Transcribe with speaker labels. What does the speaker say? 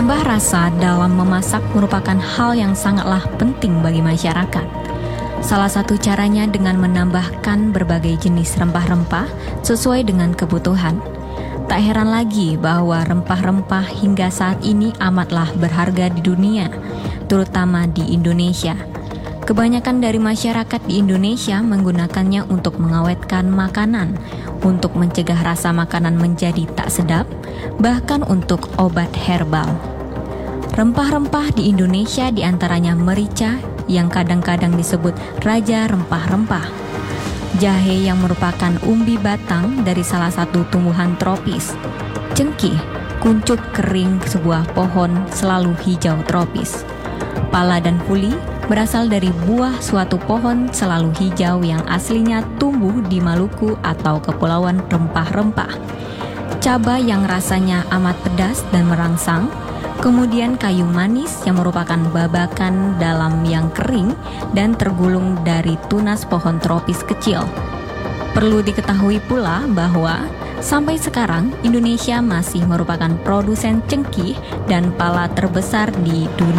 Speaker 1: Menambah rasa dalam memasak merupakan hal yang sangatlah penting bagi masyarakat. Salah satu caranya dengan menambahkan berbagai jenis rempah-rempah sesuai dengan kebutuhan. Tak heran lagi bahwa rempah-rempah hingga saat ini amatlah berharga di dunia, terutama di Indonesia. Kebanyakan dari masyarakat di Indonesia menggunakannya untuk mengawetkan makanan, untuk mencegah rasa makanan menjadi tak sedap, bahkan untuk obat herbal. Rempah-rempah di Indonesia diantaranya merica yang kadang-kadang disebut raja rempah-rempah, jahe yang merupakan umbi batang dari salah satu tumbuhan tropis, cengkih, kuncup kering sebuah pohon selalu hijau tropis, pala dan puli berasal dari buah suatu pohon selalu hijau yang aslinya tumbuh di Maluku atau Kepulauan Rempah-Rempah, cabai yang rasanya amat pedas dan merangsang, kemudian kayu manis yang merupakan babakan dalam yang kering dan tergulung dari tunas pohon tropis kecil. Perlu diketahui pula bahwa sampai sekarang Indonesia masih merupakan produsen cengkih dan pala terbesar di dunia.